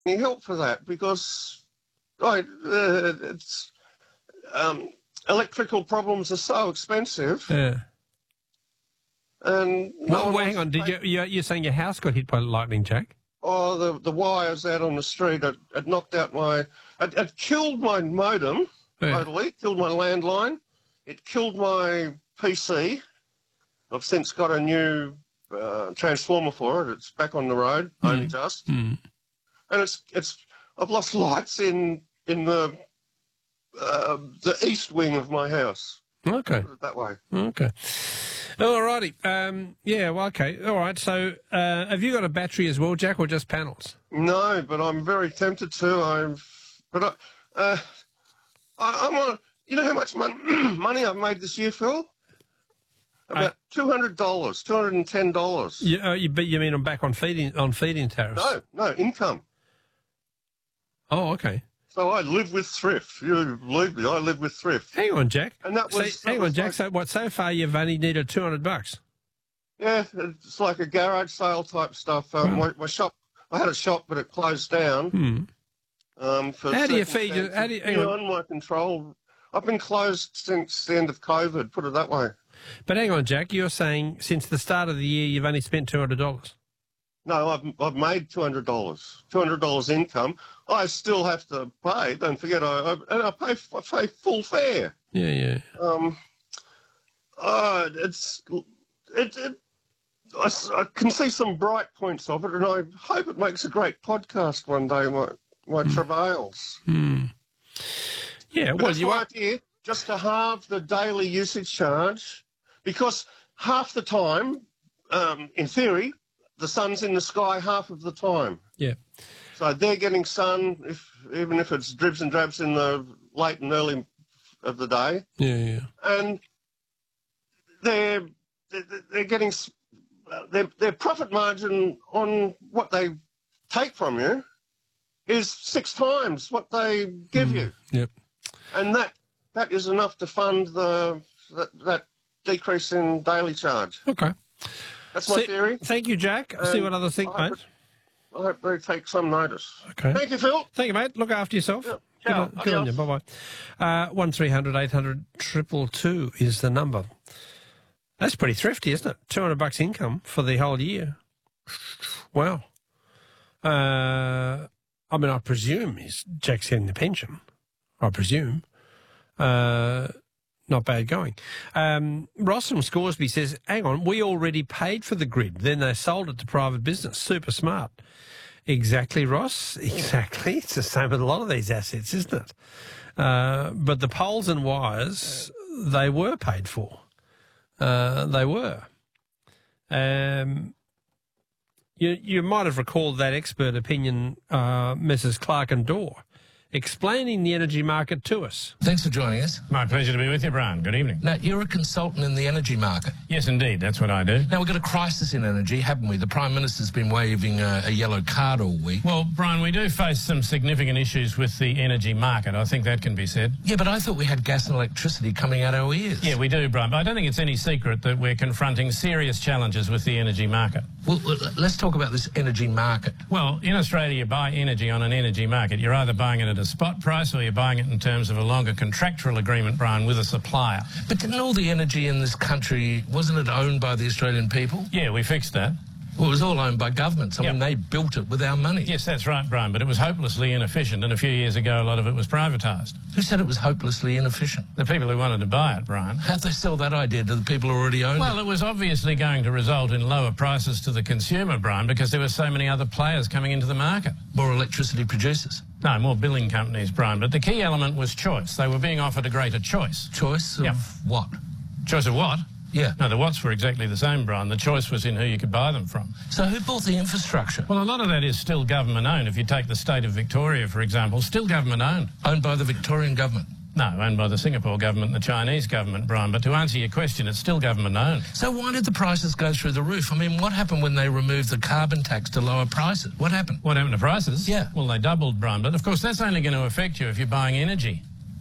any help for that because it's electrical problems are so expensive. Yeah. And well, hang on. You're saying your house got hit by lightning, Jack? Oh, the wires out on the street. It knocked out my. It killed my modem. Totally killed my landline. It killed my PC. I've since got a new transformer for it. It's back on the road, only just. And it's. I've lost lights in the east wing of my house. Okay. Put it that way. Okay. All righty. Yeah. Well. Okay. All right. So, have you got a battery as well, Jack, or just panels? No, but I'm very tempted to. I'm on. You know how much money I've made this year, Phil? About $200, $210. Yeah. But you mean I'm back on feeding tariffs? No, income. Oh, okay. So I live with thrift. You believe me, I live with thrift. Hang on, Jack. And that was. Hang on, Jack. So far you've only needed $200. Yeah, it's like a garage sale type stuff. My shop. I had a shop, but it closed down. For how do you feed your? On my control. I've been closed since the end of COVID. Put it that way. But hang on, Jack. You're saying since the start of the year you've only spent $200. No, I've made $200. $200 income. I still have to pay. Don't forget, I pay full fare. Yeah. I can see some bright points of it, and I hope it makes a great podcast one day. My travails. Yeah, well, you idea just to halve the daily usage charge, because half the time, in theory, the sun's in the sky half of the time. Yeah. So they're getting sun, even if it's dribs and drabs in the late and early of the day. Yeah. And they're getting their profit margin on what they take from you is 6 times what they give you. Yep. And that is enough to fund that decrease in daily charge. Okay. That's my theory. Thank you, Jack. I'll see what others think, mate. I hope they take some notice. Okay. Thank you, Phil. Thank you, mate. Look after yourself. Yeah. Good on you. Bye-bye. 1300 800 222 is the number. That's pretty thrifty, isn't it? $200 income for the whole year. Wow. I mean, I presume Jack's getting the pension. I presume. Not bad going. Ross from Scoresby says, hang on, we already paid for the grid. Then they sold it to private business. Super smart. Exactly, Ross. Exactly. It's the same with a lot of these assets, isn't it? But the poles and wires, they were paid for. They were. You might have recalled that expert opinion, Mrs. Clark and Dorr, explaining the energy market to us. Thanks for joining us. My pleasure to be with you, Brian. Good evening. Now, you're a consultant in the energy market. Yes, indeed. That's what I do. Now, we've got a crisis in energy, haven't we? The Prime Minister's been waving a yellow card all week. Well, Brian, we do face some significant issues with the energy market. I think that can be said. Yeah, but I thought we had gas and electricity coming out our ears. Yeah, we do, Brian. But I don't think it's any secret that we're confronting serious challenges with the energy market. Well, let's talk about this energy market. Well, in Australia, you buy energy on an energy market. You're either buying it at a spot price or you're buying it in terms of a longer contractual agreement, Brian, with a supplier. But didn't all the energy in this country, wasn't it owned by the Australian people? Yeah, we fixed that. Well, it was all owned by governments. I mean, they built it with our money. Yes, that's right, Brian, but it was hopelessly inefficient, and a few years ago, a lot of it was privatised. Who said it was hopelessly inefficient? The people who wanted to buy it, Brian. How'd they sell that idea to the people who already owned it? Well, it was obviously going to result in lower prices to the consumer, Brian, because there were so many other players coming into the market. More electricity producers? No, more billing companies, Brian, but the key element was choice. They were being offered a greater choice. Choice of what? Choice of what? Yeah. No, the watts were exactly the same, Brian. The choice was in who you could buy them from. So who bought the infrastructure? Well, a lot of that is still government-owned. If you take the state of Victoria, for example, still government-owned. Owned by the Victorian government? No, owned by the Singapore government and the Chinese government, Brian. But to answer your question, it's still government-owned. So why did the prices go through the roof? I mean, what happened when they removed the carbon tax to lower prices? What happened? What happened to prices? Yeah. Well, they doubled, Brian. But, of course, that's only going to affect you if you're buying energy.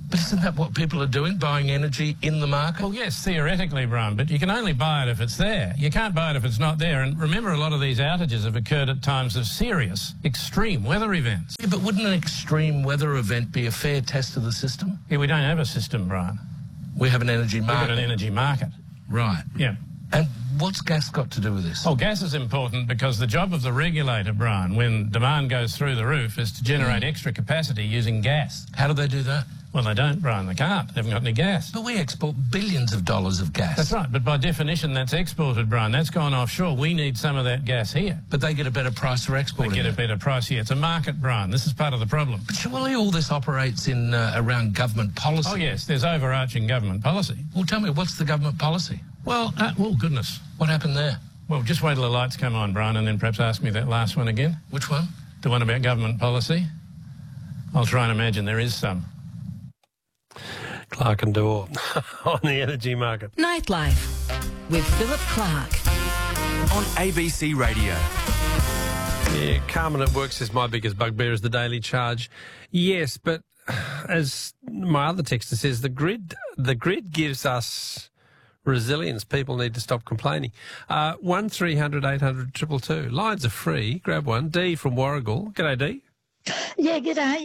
But isn't that what people are doing, buying energy in the market? Well, yes, theoretically, Brian, but you can only buy it if it's there. You can't buy it if it's not there. And remember, a lot of these outages have occurred at times of serious, extreme weather events. Yeah, but wouldn't an extreme weather event be a fair test of the system? Yeah, we don't have a system, Brian. We have an energy market. We've got an energy market. Right. Yeah. And what's gas got to do with this? Oh, gas is important because the job of the regulator, Brian, when demand goes through the roof, is to generate extra capacity using gas. How do they do that? Well, they don't, Brian. They can't. They haven't got any gas. But we export billions of dollars of gas. That's right. But by definition, that's exported, Brian. That's gone offshore. We need some of that gas here. But they get a better price for exporting. They get a better price here. It's a market, Brian. This is part of the problem. But surely all this operates in around government policy. Oh, yes. There's overarching government policy. Well, tell me, what's the government policy? Well, goodness. What happened there? Well, just wait till the lights come on, Brian, and then perhaps ask me that last one again. Which one? The one about government policy. I'll try and imagine there is some. Clark and Dorr on the energy market. Nightlife with Philip Clark. On ABC Radio. Yeah, Carmen at Work says my biggest bugbear is the daily charge. Yes, but as my other texter says, the grid gives us resilience. People need to stop complaining. 1300 800 222. Lines are free. Grab one. D from Warragul. G'day, D. Yeah, g'day.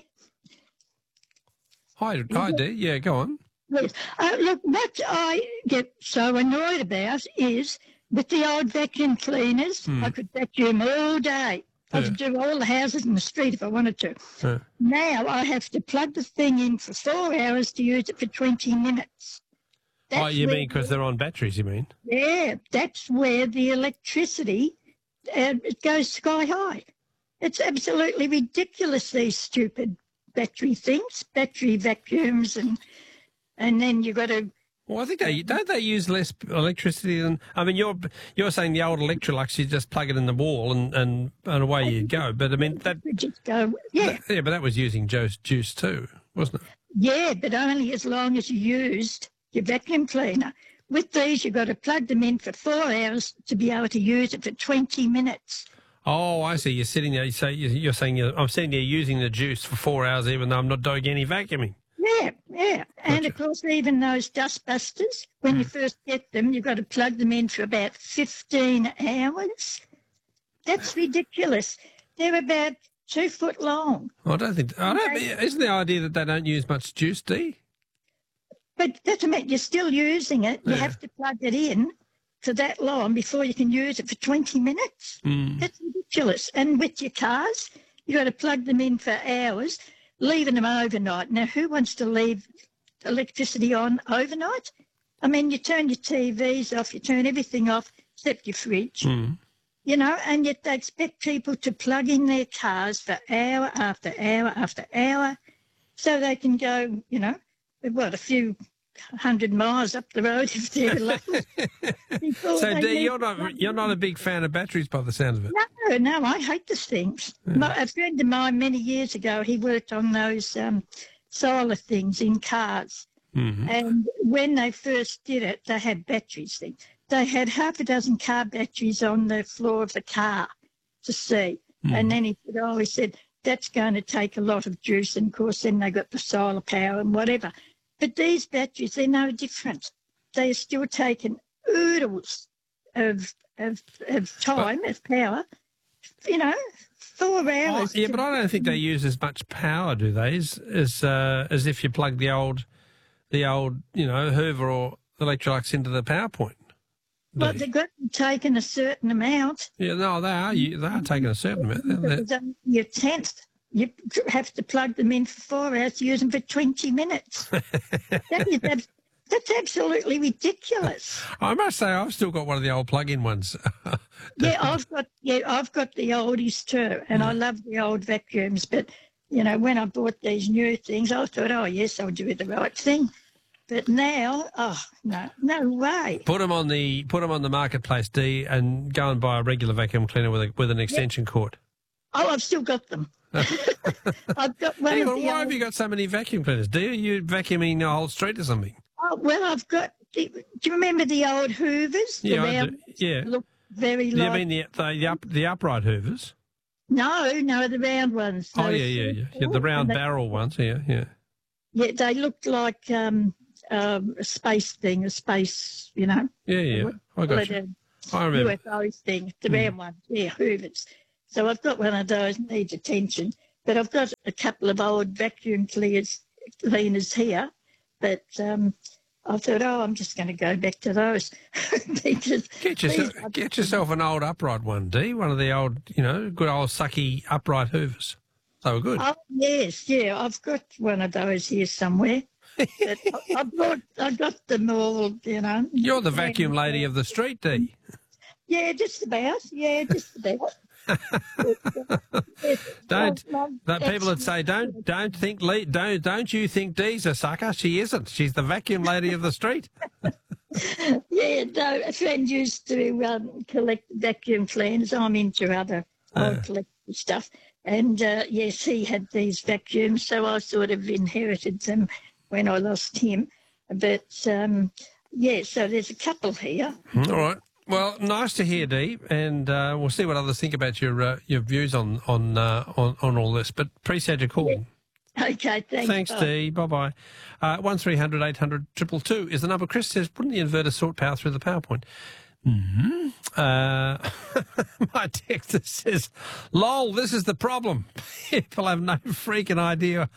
Hi, D. Yeah, go on. Yes. Look, what I get so annoyed about is with the old vacuum cleaners, I could vacuum all day. I could do all the houses in the street if I wanted to. Now I have to plug the thing in for 4 hours to use it for 20 minutes. You mean because they're on batteries, you mean? Yeah, that's where the electricity, it goes sky high. It's absolutely ridiculous, these stupid battery things, battery vacuums, and then you've got to... Well, I think don't they use less electricity than... I mean, you're saying the old Electrolux, you just plug it in the wall and away you go. But, I mean, that... Just go, yeah. Yeah, but that was using juice too, wasn't it? Yeah, but only as long as you used your vacuum cleaner. With these, you've got to plug them in for 4 hours to be able to use it for 20 minutes. Oh, I see. You're sitting there. So you're saying I'm sitting there using the juice for 4 hours, even though I'm not doing any vacuuming. Yeah. Gotcha. And of course, even those dust busters, when you first get them, you've got to plug them in for about 15 hours. That's ridiculous. They're about 2 foot long. I don't think. Isn't the idea that they don't use much juice, D? But doesn't matter. You're still using it. You have to plug it in for that long before you can use it for 20 minutes. That's ridiculous. And with your cars, you've got to plug them in for hours, leaving them overnight. Now, who wants to leave electricity on overnight? I mean, you turn your TVs off, you turn everything off except your fridge, you know, and yet they expect people to plug in their cars for hour after hour after hour so they can go, you know, a few 100 miles up the road if they're lucky. So, Dee, you're not a big fan of batteries by the sound of it? No, I hate these things. A friend of mine many years ago, he worked on those solar things in cars. And when they first did it, they had batteries then. They had half a dozen car batteries on the floor of the car to see. And then he said, that's going to take a lot of juice. And, of course, then they got the solar power and whatever. But these batteries, they're no different. They are still taking oodles of time, of power, you know, 4 hours. Yeah, but I don't think they use as much power, do they, as if you plug the old, you know, Hoover or Electrolux into the power point. Well, they've got to take a certain amount. Yeah, no, they are taking a certain amount. Your 10th. You have to plug them in for 4 hours, use them for 20 minutes. That's absolutely ridiculous. I must say, I've still got one of the old plug-in ones. I've got the oldies too, and I love the old vacuums. But you know, when I bought these new things, I thought, oh yes, I'll do the right thing. But now, oh no way. Put them on the marketplace, D, and go and buy a regular vacuum cleaner with an extension cord. Oh, I've still got them. I've got one. Anyway, why have you got so many vacuum cleaners? Do you vacuuming the whole street or something? Oh, well, I've got. Do you remember the old Hoovers? Yeah, I do. Yeah. Look very. You mean the upright Hoovers? No, the round ones. Oh yeah, the round barrel ones. Yeah. Yeah, they looked like a space thing, a space, you know. Yeah. I got you. I remember. UFO thing, the round one. Yeah, Hoovers. So I've got one of those, needs attention. But I've got a couple of old vacuum cleaners here. But I thought, I'm just going to go back to those. Get yourself an old upright one, Dee. One of the old, good old sucky upright Hoovers. They were good. Oh, yes, yeah. I've got one of those here somewhere. I got them all, you know. You're the vacuum lady of the street, Dee. Yeah, just about. People would say, don't you think Dee's a sucker? She isn't. She's the vacuum lady of the street. Yeah, no, a friend used to collect vacuum cleaners. I'm into other old collectible stuff. And, yes, he had these vacuums, so I sort of inherited them when I lost him. But, so there's a couple here. All right. Well, nice to hear, Dee, and we'll see what others think about your views on all this. But appreciate your call. Yeah. Okay, thanks. Thanks, Dee. Bye-bye. 1300 800 222 is the number. Chris says, put in the inverter sort power through the PowerPoint. Mm-hmm. My texter says, lol, this is the problem. People have no freaking idea.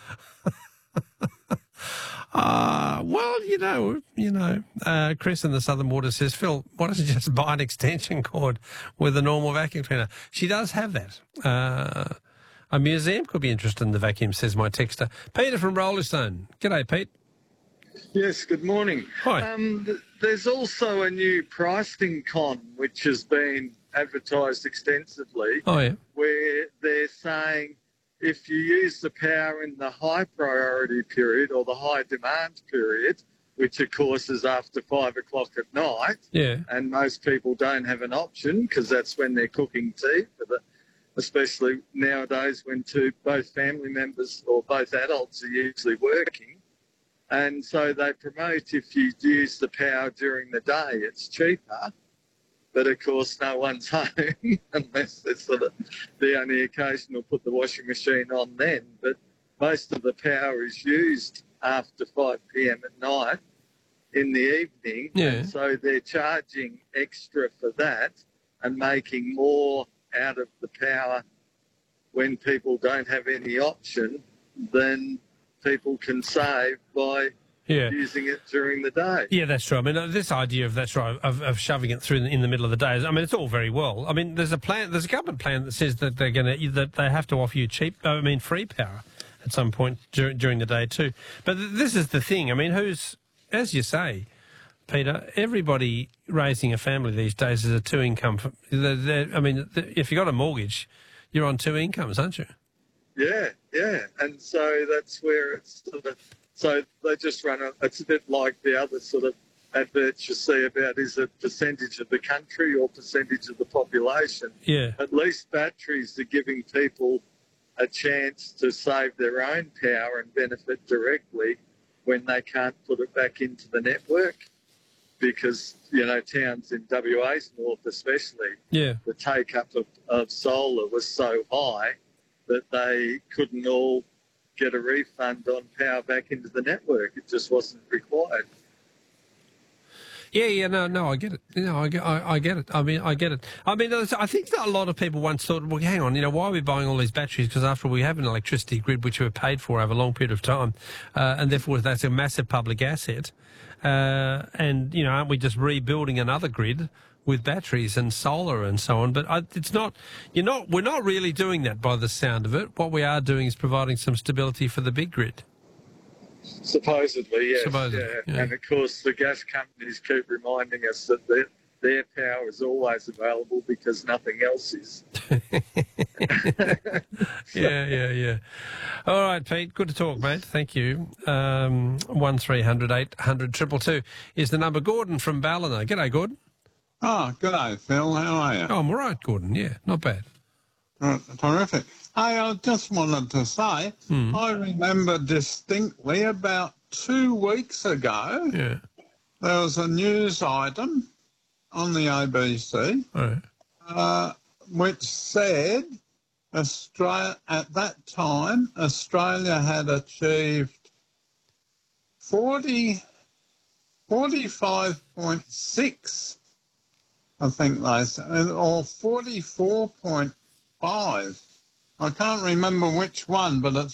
Chris in the Southern Water says, Phil, why don't you just buy an extension cord with a normal vacuum cleaner? She does have that. A museum could be interested in the vacuum, says my texter. Peter from Rollestone. G'day, Pete. Yes, good morning. Hi. There's also a new pricing con which has been advertised extensively. Oh, yeah. Where they're saying if you use the power in the high priority period or the high demand period, which of course is after 5 o'clock at night, and most people don't have an option because that's when they're cooking tea, especially nowadays when both family members or both adults are usually working. And so they promote if you use the power during the day, it's cheaper. But, of course, no one's home unless it's the only occasion will put the washing machine on then. But most of the power is used after 5 p.m. at night in the evening. Yeah. And so they're charging extra for that and making more out of the power when people don't have any option than people can save by using it during the day. Yeah, that's true. I mean, this idea of shoving it through in the middle of the day, I mean, it's all very well. I mean, there's a government plan that says that they have to offer you free power at some point during the day too. But this is the thing. I mean, as you say, Peter, everybody raising a family these days is a two-income. If you've got a mortgage, you're on 2 incomes, aren't you? Yeah. And so that's where it's so they just it's a bit like the other sort of adverts you see about is it percentage of the country or percentage of the population. Yeah. At least batteries are giving people a chance to save their own power and benefit directly when they can't put it back into the network because, towns in WA's north especially, the take-up of solar was so high that they couldn't all get a refund on power back into the network. It just wasn't required. No, I get it. I get it. I get it. I think that a lot of people once thought, well, hang on, why are we buying all these batteries? Because after all, we have an electricity grid which we're paid for over a long period of time, and therefore that's a massive public asset. Aren't we just rebuilding another grid with batteries and solar and so on? But it's not. We're not really doing that by the sound of it. What we are doing is providing some stability for the big grid. Supposedly, yes. Yeah. And of course, the gas companies keep reminding us that their power is always available because nothing else is. Yeah. All right, Pete. Good to talk, mate. Thank you. 1300 800 222 is the number. Gordon from Ballina. G'day, Gordon. Oh, g'day, Phil. How are you? Oh, I'm all right, Gordon. Yeah, not bad. Terrific. I just wanted to say, I remember distinctly about 2 weeks ago, there was a news item on the ABC which said at that time Australia had achieved 45.6, I think they said, or 44.5. I can't remember which one, but it's